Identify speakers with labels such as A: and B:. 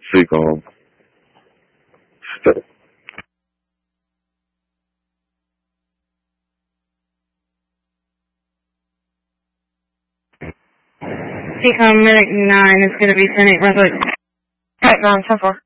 A: Seacom.
B: Seacom Minute 9 is going to be sending Brunswick. Right, 9, 10-4.